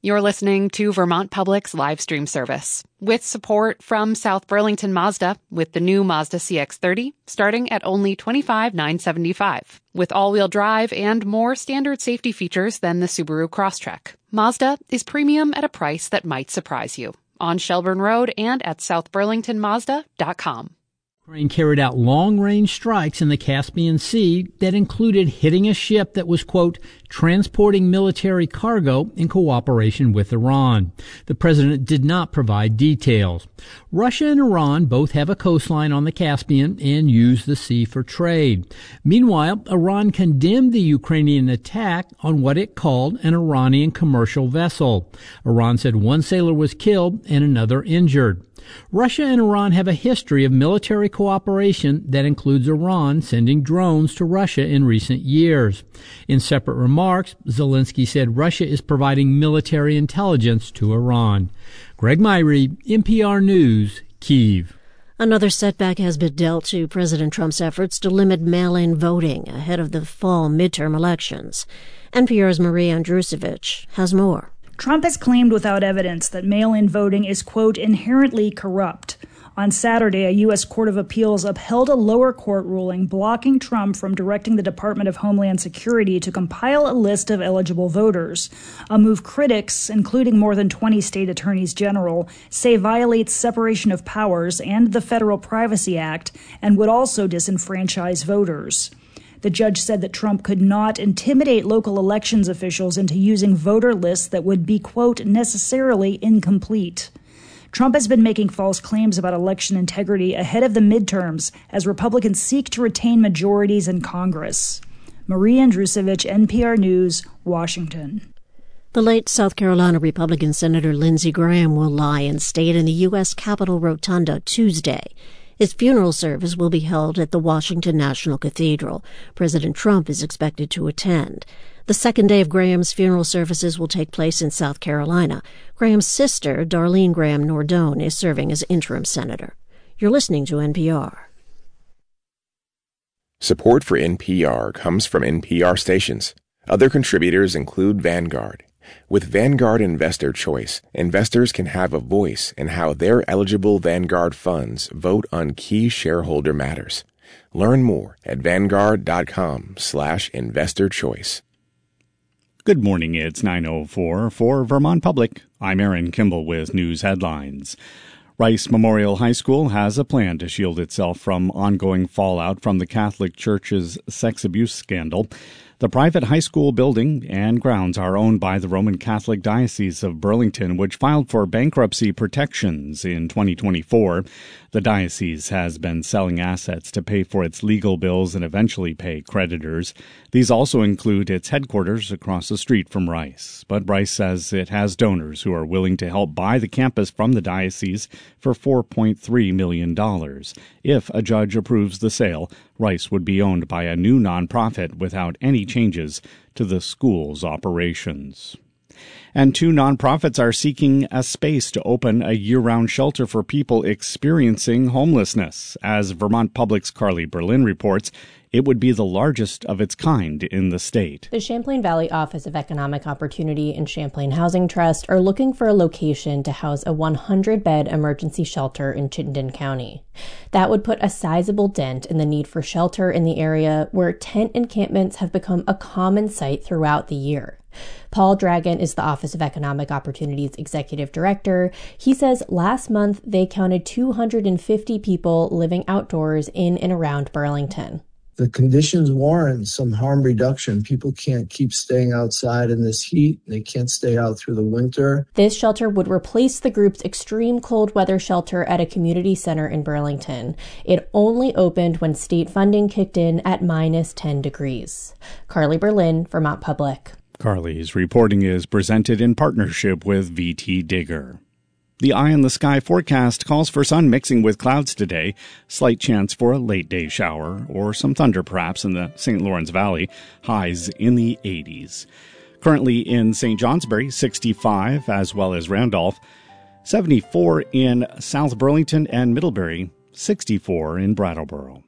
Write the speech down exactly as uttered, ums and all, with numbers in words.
You're listening to Vermont Public's live stream service with support from South Burlington Mazda with the new Mazda C X thirty starting at only twenty-five thousand nine hundred seventy-five dollars. With all-wheel drive and more standard safety features than the Subaru Crosstrek, Mazda is premium at a price that might surprise you. On Shelburne Road and at south burlington mazda dot com. Ukraine carried out long-range strikes in the Caspian Sea that included hitting a ship that was, quote, transporting military cargo in cooperation with Iran. The president did not provide details. Russia and Iran both have a coastline on the Caspian and use the sea for trade. Meanwhile, Iran condemned the Ukrainian attack on what it called an Iranian commercial vessel. Iran said one sailor was killed and another injured. Russia and Iran have a history of military cooperation that includes Iran sending drones to Russia in recent years. In separate remarks, Zelensky said Russia is providing military intelligence to Iran. Greg Myrie, N P R News, Kyiv. Another setback has been dealt to President Trump's efforts to limit mail-in voting ahead of the fall midterm elections. N P R's Marie Andrusevich has more. Trump has claimed without evidence that mail-in voting is, quote, inherently corrupt. On Saturday, a U S Court of Appeals upheld a lower court ruling blocking Trump from directing the Department of Homeland Security to compile a list of eligible voters, a move critics, including more than twenty state attorneys general, say violates separation of powers and the Federal Privacy Act and would also disenfranchise voters. The judge said that Trump could not intimidate local elections officials into using voter lists that would be, quote, necessarily incomplete. Trump has been making false claims about election integrity ahead of the midterms as Republicans seek to retain majorities in Congress. Marie Andrusevich, N P R News, Washington. The late South Carolina Republican Senator Lindsey Graham will lie in state in the U S Capitol Rotunda Tuesday. His funeral service will be held at the Washington National Cathedral. President Trump is expected to attend. The second day of Graham's funeral services will take place in South Carolina. Graham's sister, Darlene Graham Nordone, is serving as interim senator. You're listening to N P R. Support for N P R comes from N P R stations. Other contributors include Vanguard. With Vanguard Investor Choice, investors can have a voice in how their eligible Vanguard funds vote on key shareholder matters. Learn more at vanguard.com slash investor choice. Good morning, it's nine oh four for Vermont Public. I'm Aaron Kimball with news headlines. Rice Memorial High School has a plan to shield itself from ongoing fallout from the Catholic Church's sex abuse scandal. The private high school building and grounds are owned by the Roman Catholic Diocese of Burlington, which filed for bankruptcy protections in twenty twenty-four. The diocese has been selling assets to pay for its legal bills and eventually pay creditors. These also include its headquarters across the street from Rice. But Rice says it has donors who are willing to help buy the campus from the diocese for four point three million dollars. If a judge approves the sale, Rice would be owned by a new nonprofit without any changes to the school's operations. And two nonprofits are seeking a space to open a year-round shelter for people experiencing homelessness. As Vermont Public's Carly Berlin reports, it would be the largest of its kind in the state. The Champlain Valley Office of Economic Opportunity and Champlain Housing Trust are looking for a location to house a one hundred bed emergency shelter in Chittenden County. That would put a sizable dent in the need for shelter in the area where tent encampments have become a common sight throughout the year. Paul Dragon is the Office of Economic Opportunity's executive director. He says last month they counted two hundred fifty people living outdoors in and around Burlington. The conditions warrant some harm reduction. People can't keep staying outside in this heat. They can't stay out through the winter. This shelter would replace the group's extreme cold weather shelter at a community center in Burlington. It only opened when state funding kicked in at minus ten degrees. Carly Berlin, Vermont Public. Carly's reporting is presented in partnership with V T Digger. The eye in the sky forecast calls for sun mixing with clouds today. Slight chance for a late day shower or some thunder perhaps in the Saint Lawrence Valley. Highs in the eighties. Currently in Saint Johnsbury, sixty-five, as well as Randolph. seventy-four in South Burlington and Middlebury. sixty-four in Brattleboro.